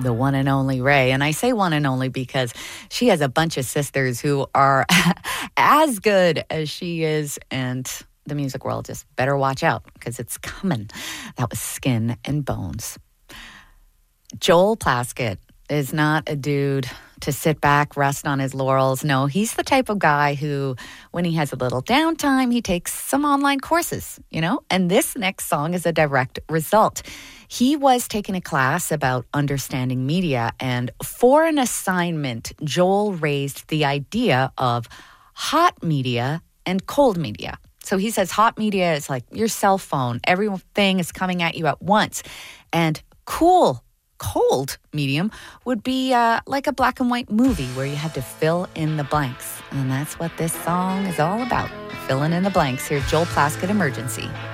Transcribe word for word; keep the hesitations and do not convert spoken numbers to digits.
the one and only Ray. And I say one and only because she has a bunch of sisters who are as good as she is, and the music world just better watch out because it's coming. That was Skin and Bones. Joel Plaskett is not a dude to sit back, rest on his laurels. No, he's the type of guy who, when he has a little downtime, he takes some online courses, you know? And this next song is a direct result. He was taking a class about understanding media, and for an assignment, Joel raised the idea of hot media and cold media. So he says hot media is like your cell phone. Everything is coming at you at once. And cool cold medium would be uh, like a black and white movie where you had to fill in the blanks. And that's what this song is all about, filling in the blanks. Here's Joel Plaskett, Emergency.